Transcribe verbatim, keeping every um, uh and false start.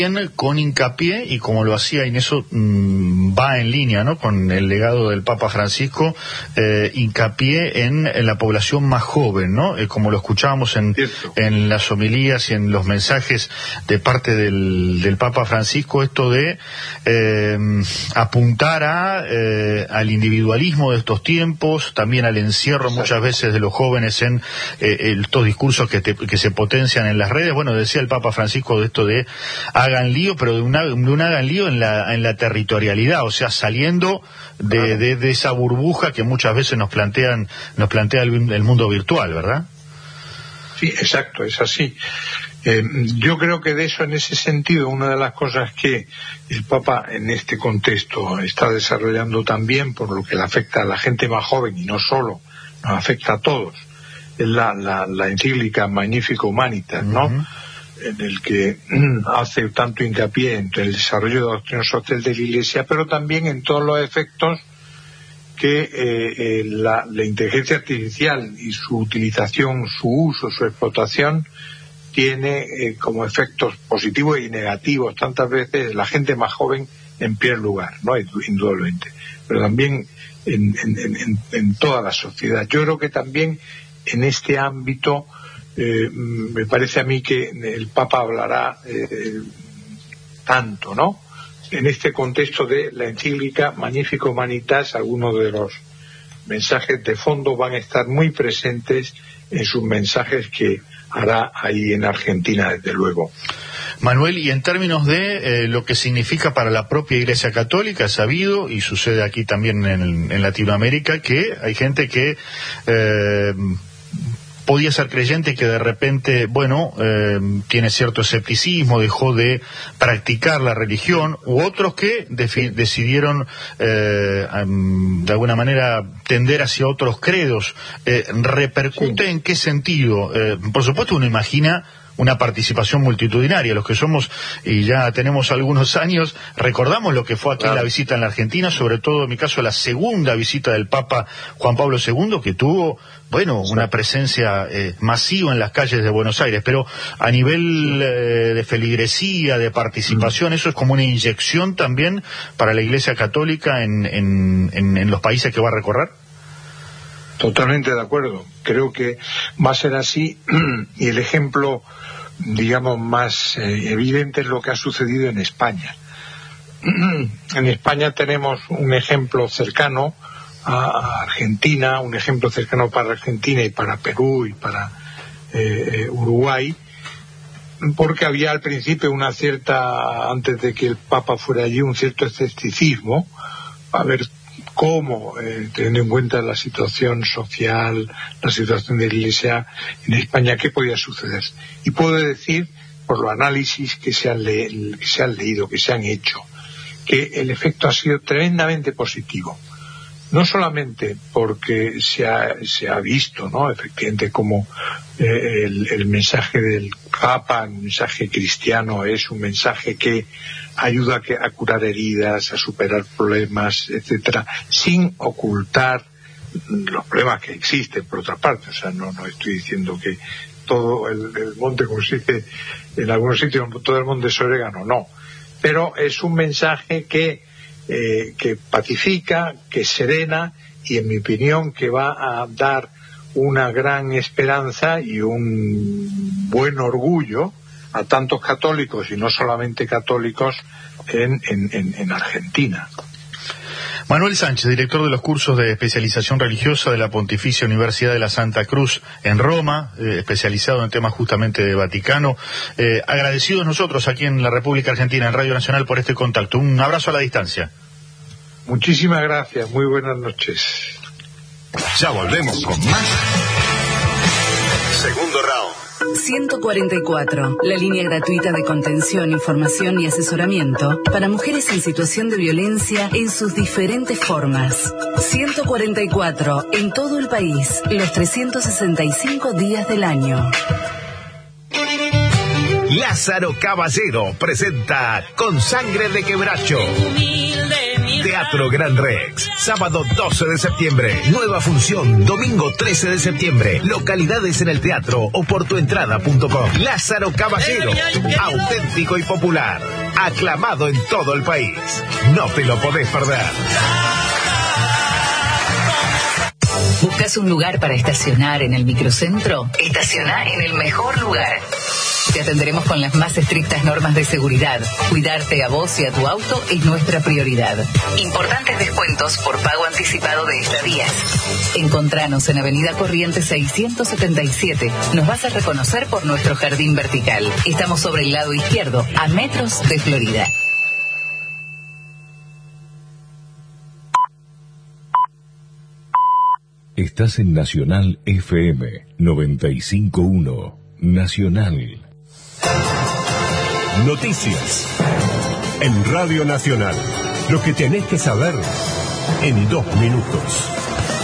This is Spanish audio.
con hincapié, y como lo hacía, y en eso mmm, va en línea, ¿no?, con el legado del Papa Francisco, eh, hincapié en, en la población más joven, ¿no? Eh, como lo escuchábamos en, en las homilías y en los mensajes de parte del, del Papa Francisco, esto de eh, apuntar a, eh, al individualismo de estos tiempos, también al encierro muchas veces de los jóvenes en eh, estos discursos que, te, que se potencian en las redes. Bueno, decía el Papa Francisco de esto de hagan lío, pero de un, de un hagan lío en la, en la territorialidad, o sea, saliendo de, de, de esa burbuja que muchas veces nos plantean, nos plantea el, el mundo virtual, ¿verdad? Sí, exacto, es así. Eh, yo creo que de eso, en ese sentido, una de las cosas que el Papa en este contexto está desarrollando también, por lo que le afecta a la gente más joven y no solo, nos afecta a todos, es la, la, la encíclica Magnificat Humanitas, ¿no? Uh-huh. En el que hace tanto hincapié entre el desarrollo de la doctrina social de la Iglesia, pero también en todos los efectos que eh, eh, la, la inteligencia artificial y su utilización, su uso, su explotación tiene eh, como efectos positivos y negativos tantas veces la gente más joven en primer lugar, ¿no?, indudablemente, pero también en, en, en, en toda la sociedad. Yo creo que también en este ámbito Eh, me parece a mí que el Papa hablará eh, tanto, ¿no?, en este contexto de la encíclica Magnificat Humanitas. Algunos de los mensajes de fondo van a estar muy presentes en sus mensajes que hará ahí en Argentina, desde luego. Manuel, y en términos de eh, lo que significa para la propia Iglesia Católica, es sabido, y sucede aquí también en, en Latinoamérica, que hay gente que eh, podía ser creyente que de repente, bueno, eh, tiene cierto escepticismo, dejó de practicar la religión, u otros que defi- decidieron eh, de alguna manera tender hacia otros credos. Eh, ¿Repercute en qué sentido? Eh, por supuesto, uno imagina una participación multitudinaria. Los que somos y ya tenemos algunos años, recordamos lo que fue aquí, claro, la visita en la Argentina, sobre todo en mi caso la segunda visita del Papa Juan Pablo segundo, que tuvo, bueno, sí, una presencia eh, masiva en las calles de Buenos Aires, pero a nivel eh, de feligresía, de participación, mm. eso es como una inyección también para la Iglesia Católica en, en, en, en los países que va a recorrer. Totalmente de acuerdo. Creo que va a ser así, y el ejemplo, digamos, más eh, evidente es lo que ha sucedido en España. En España tenemos un ejemplo cercano a Argentina, un ejemplo cercano para Argentina y para Perú y para eh, Uruguay, porque había al principio una cierta, antes de que el Papa fuera allí, un cierto escepticismo a ver cómo, eh, teniendo en cuenta la situación social, la situación de la Iglesia en España, qué podía suceder. Y puedo decir, por los análisis que se han, le- que se han leído, que se han hecho, que el efecto ha sido tremendamente positivo. No solamente porque se ha, se ha visto, ¿no?, efectivamente, como eh, el, el mensaje del Papa, el mensaje cristiano, es un mensaje que ayuda a, que, a curar heridas, a superar problemas, etcétera, sin ocultar los problemas que existen, por otra parte. O sea, no, no estoy diciendo que todo el, el monte, como se dice en algunos sitios, todo el monte es orégano, no. Pero es un mensaje que Eh, que pacifica, que serena, y en mi opinión que va a dar una gran esperanza y un buen orgullo a tantos católicos y no solamente católicos en, en, en, en Argentina. Manuel Sánchez, director de los cursos de especialización religiosa de la Pontificia Universidad de la Santa Cruz en Roma, eh, especializado en temas justamente de Vaticano. Eh, agradecidos nosotros aquí en la República Argentina, en Radio Nacional, por este contacto. Un abrazo a la distancia. Muchísimas gracias, muy buenas noches. Ya volvemos con más. Segundo round. ciento cuarenta y cuatro, la línea gratuita de contención, información y asesoramiento para mujeres en situación de violencia en sus diferentes formas. ciento cuarenta y cuatro, en todo el país, los trescientos sesenta y cinco días del año. Lázaro Caballero presenta Con Sangre de Quebracho. Humilde mi Teatro Gran Rex. Sábado doce de septiembre. Nueva función. Domingo trece de septiembre. Localidades en el teatro o por tu entrada punto com. Lázaro Caballero. Auténtico y popular. Aclamado en todo el país. No te lo podés perder. ¿Buscas un lugar para estacionar en el microcentro? Estaciona en el mejor lugar. Te atenderemos con las más estrictas normas de seguridad. Cuidarte a vos y a tu auto es nuestra prioridad. Importantes descuentos por pago anticipado de estadías. Encontranos en Avenida Corrientes seiscientos setenta y siete. Nos vas a reconocer por nuestro jardín vertical. Estamos sobre el lado izquierdo, a metros de Florida. Estás en Nacional F M noventa y cinco punto uno. Nacional. Noticias. En Radio Nacional. Lo que tenés que saber en dos minutos.